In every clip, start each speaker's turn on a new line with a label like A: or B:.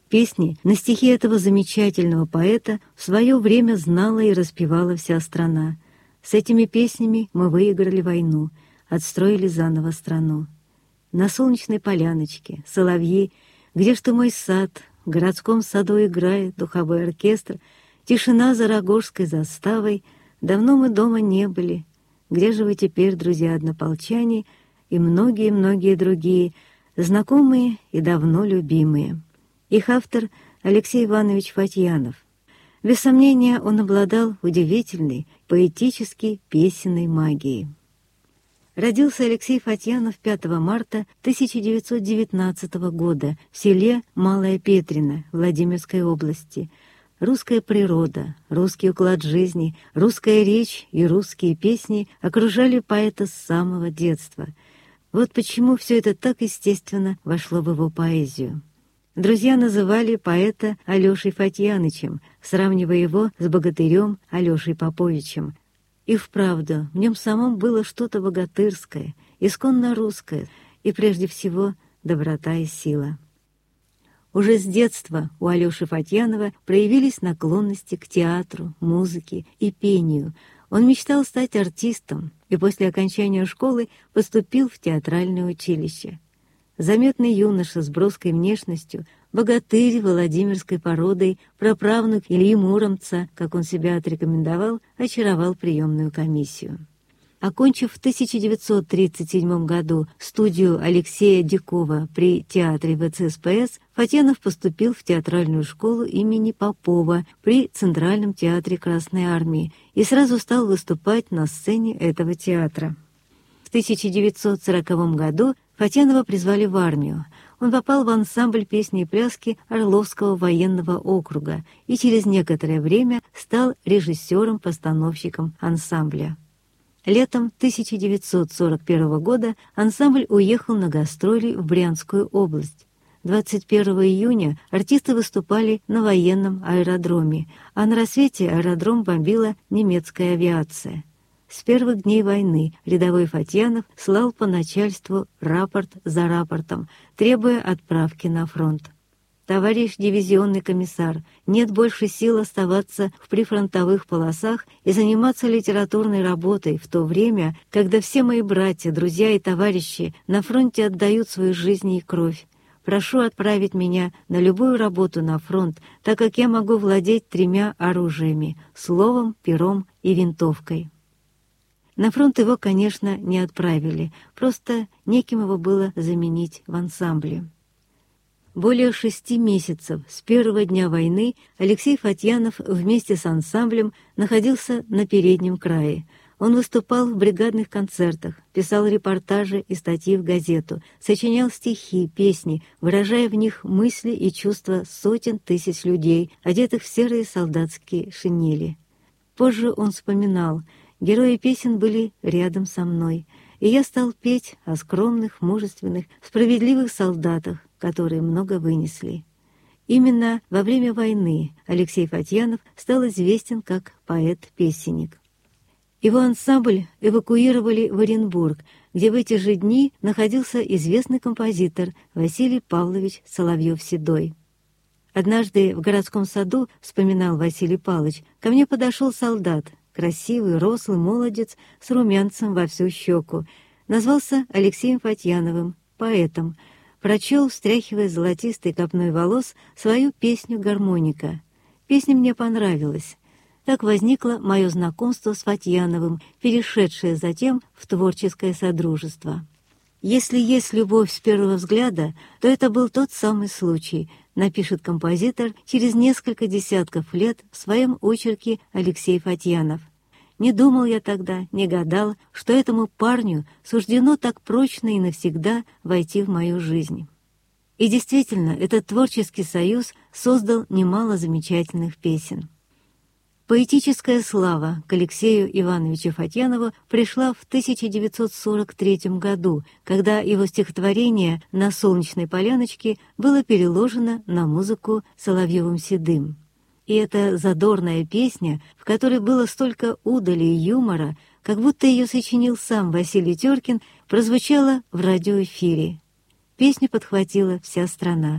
A: Песни на стихи этого замечательного поэта в свое время знала и распевала вся страна. С этими песнями мы выиграли войну, отстроили заново страну. На солнечной поляночке, соловьи, где ж ты мой сад, в городском саду играет духовой оркестр, тишина за Рогожской заставой, давно мы дома не были. Где же вы теперь, друзья-однополчане, и многие-многие другие, знакомые и давно любимые? Их автор Алексей Иванович Фатьянов. Без сомнения, он обладал удивительной, поэтической песенной магией. Родился Алексей Фатьянов 5 марта 1919 года в селе Малая Петрино Владимирской области. Русская природа, русский уклад жизни, русская речь и русские песни окружали поэта с самого детства. Вот почему все это так естественно вошло в его поэзию. Друзья называли поэта Алешей Фатьянычем, сравнивая его с богатырем Алешей Поповичем. И вправду, в нем самом было что-то богатырское, исконно русское, и прежде всего доброта и сила. Уже с детства у Алеши Фатьянова проявились наклонности к театру, музыке и пению. Он мечтал стать артистом и после окончания школы поступил в театральное училище. Заметный юноша с броской внешностью, богатырь владимирской породой, праправнук Ильи Муромца, как он себя отрекомендовал, очаровал приемную комиссию. Окончив в 1937 году студию Алексея Дикова при театре ВЦСПС, Фатьянов поступил в театральную школу имени Попова при Центральном театре Красной Армии и сразу стал выступать на сцене этого театра. В 1940 году Фатьянова призвали в армию. Он попал в ансамбль песни и пляски Орловского военного округа и через некоторое время стал режиссером-постановщиком ансамбля. Летом 1941 года ансамбль уехал на гастроли в Брянскую область. 21 июня артисты выступали на военном аэродроме, а на рассвете аэродром бомбила немецкая авиация. С первых дней войны рядовой Фатьянов слал по начальству рапорт за рапортом, требуя отправки на фронт. «Товарищ дивизионный комиссар, нет больше сил оставаться в прифронтовых полосах и заниматься литературной работой в то время, когда все мои братья, друзья и товарищи на фронте отдают свои жизни и кровь. Прошу отправить меня на любую работу на фронт, так как я могу владеть 3 оружиями — словом, пером и винтовкой». На фронт его, конечно, не отправили, просто неким его было заменить в ансамбле. Более 6 месяцев с первого дня войны Алексей Фатьянов вместе с ансамблем находился на переднем крае. Он выступал в бригадных концертах, писал репортажи и статьи в газету, сочинял стихи, песни, выражая в них мысли и чувства сотен тысяч людей, одетых в серые солдатские шинели. Позже он вспоминал: «Герои песен были рядом со мной, и я стал петь о скромных, мужественных, справедливых солдатах, которые много вынесли». Именно во время войны Алексей Фатьянов стал известен как поэт-песенник. Его ансамбль эвакуировали в Оренбург, где в эти же дни находился известный композитор Василий Павлович Соловьев-Седой. «Однажды в городском саду, — вспоминал Василий Павлович, — ко мне подошел солдат, красивый, рослый молодец с румянцем во всю щеку. Назвался Алексеем Фатьяновым, поэтом. Прочел, встряхивая золотистой копной волос, свою песню «Гармоника». Песня мне понравилась. Так возникло мое знакомство с Фатьяновым, перешедшее затем в творческое содружество. «Если есть любовь с первого взгляда, то это был тот самый случай», напишет композитор через несколько десятков лет в своем очерке Алексей Фатьянов. «Не думал я тогда, не гадал, что этому парню суждено так прочно и навсегда войти в мою жизнь». И действительно, этот творческий союз создал немало замечательных песен. Поэтическая слава к Алексею Ивановичу Фатьянову пришла в 1943 году, когда его стихотворение «На солнечной поляночке» было переложено на музыку Соловьевым-Седым. И эта задорная песня, в которой было столько удали и юмора, как будто ее сочинил сам Василий Теркин, прозвучала в радиоэфире. Песню подхватила вся страна.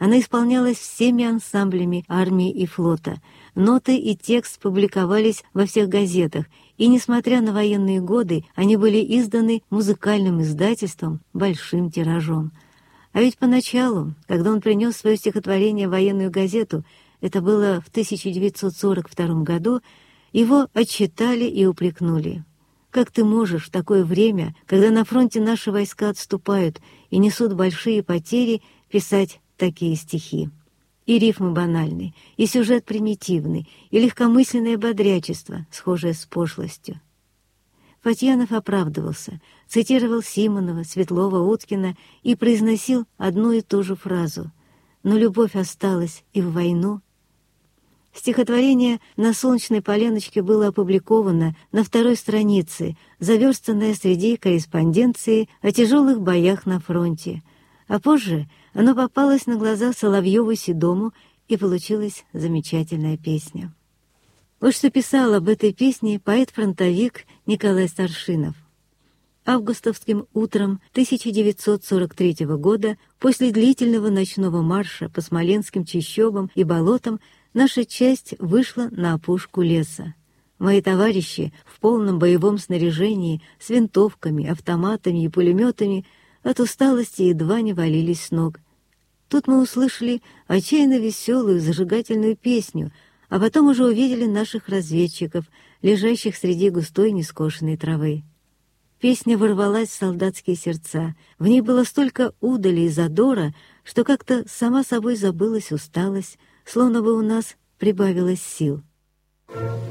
A: Она исполнялась всеми ансамблями армии и флота. Ноты и текст публиковались во всех газетах, и, несмотря на военные годы, они были изданы музыкальным издательством большим тиражом. А ведь поначалу, когда он принес свое стихотворение в военную газету, это было в 1942 году, его отчитали и упрекнули. Как ты можешь в такое время, когда на фронте наши войска отступают и несут большие потери, писать такие стихи? И рифмы банальны, и сюжет примитивный, и легкомысленное бодрячество, схожее с пошлостью. Фатьянов оправдывался, цитировал Симонова, Светлова, Уткина и произносил одну и ту же фразу: «Но любовь осталась и в войну». Стихотворение «На солнечной поленочке» было опубликовано на 2-й странице, заверстанное среди корреспонденции о тяжелых боях на фронте. А позже оно попалось на глаза Соловьеву-Седому, и получилась замечательная песня. Вот что писал об этой песне поэт-фронтовик Николай Старшинов. Августовским утром 1943 года, после длительного ночного марша по смоленским чащобам и болотам, наша часть вышла на опушку леса. Мои товарищи в полном боевом снаряжении, с винтовками, автоматами и пулеметами, от усталости едва не валились с ног. Тут мы услышали отчаянно веселую зажигательную песню, а потом уже увидели наших разведчиков, лежащих среди густой нескошенной травы. Песня ворвалась в солдатские сердца, в ней было столько удали и задора, что как-то сама собой забылась усталость, словно бы у нас прибавилось сил.